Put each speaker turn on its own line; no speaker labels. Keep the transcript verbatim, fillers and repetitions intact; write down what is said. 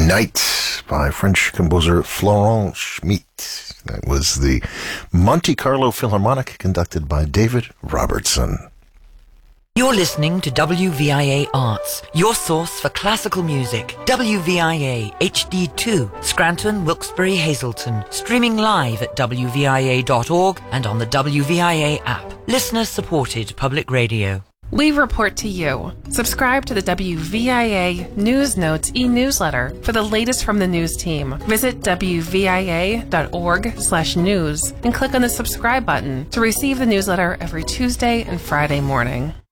Night by French composer Florent Schmitt. That was the Monte Carlo Philharmonic conducted by David Robertson.
You're listening to W V I A Arts, your source for classical music. W V I A H D two, Scranton, Wilkes-Barre, Hazleton. Streaming live at W V I A dot org and on the W V I A app. Listener-supported public radio.
We report to you. Subscribe to the W V I A News Notes e-newsletter for the latest from the news team. Visit W V I A dot org slash news and click on the subscribe button to receive the newsletter every Tuesday and Friday morning.